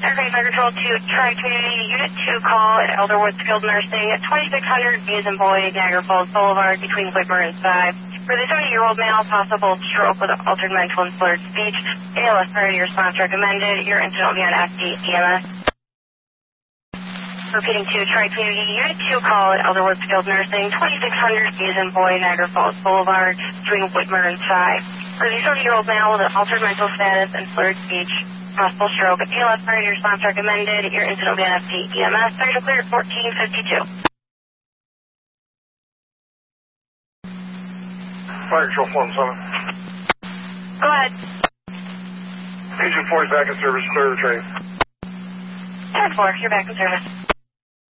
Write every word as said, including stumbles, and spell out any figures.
Aircraft Fire Control to Tri-Community Unit two call at Elderwood Skilled Nursing at twenty-six hundred Views and Boyd, Niagara Falls Boulevard between Whitmer and five. For the seventy-year-old male, possible stroke with altered mental and slurred speech. A L S priority response recommended. Your incident will be on F D E M S. Repeating to Tri-Community Unit two call at Elderwood Skilled Nursing, twenty-six hundred Views and Boyd, Niagara Falls Boulevard between Whitmer and five. For the seventy-year-old male with altered mental status and slurred speech, possible stroke. A L S priority response recommended. Your incident will be on F D E M S. Sorry to clear at fourteen fifty-two. Fire Control Form seven. Go ahead. Agent forty back in service, clear the train. ten four, you're back in service.